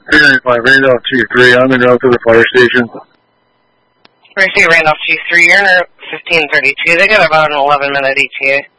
Hearing 5, Randolph 2-3, I'm en route to the fire station. Mercy, Randolph 2-3, you're in 1532. They got about an 11-minute ETA.